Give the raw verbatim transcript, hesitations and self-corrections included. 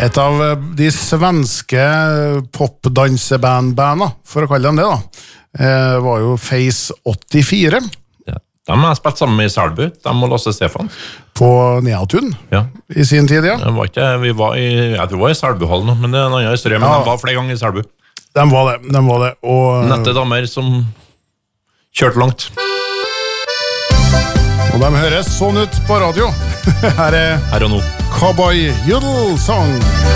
Et av de svenske popdanseband-bandene, for å kalle dem det da, var jo Face åttifire. Ja. De har spilt sammen med i Selbu, de og Lasse Stefan. På Neatun, ja. I sin tid, ja. Det var ikke, vi var i, ja, vi var i Selbuhallen, men det er en annen historie, men ja. De var flere ganger i Selbu. De var det, de var det. Og, Nette damer som kjørte langt. Og de høres sånn ut på radio. Her er Her og nå. Cowboy Jodel Song.